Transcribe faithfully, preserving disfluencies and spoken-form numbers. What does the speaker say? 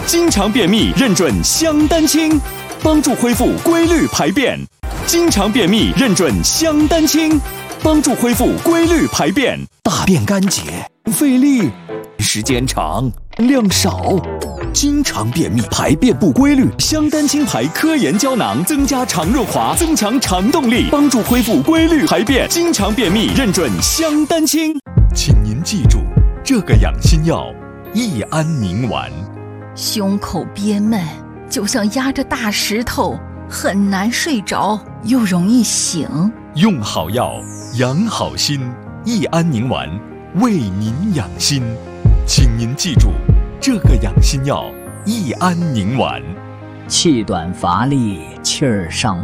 经常便秘认准香丹清，帮助恢复规律排便。经常便秘认准香丹清，帮助恢复规律排便。 大便干结，费力，时间长，量少。经常便秘，排便不规律，香丹清牌科研胶囊增加肠润滑，增强肠动力，帮助恢复规律排便。经常便秘认准香丹清。 请您记住这个养心药：益安宁丸。 胸口憋闷，就像压着大石头，很难睡着，又容易醒。 用好药，养好心。益安宁丸为您养心，请您记住这个养心药：益安宁丸。 气短乏力，气儿上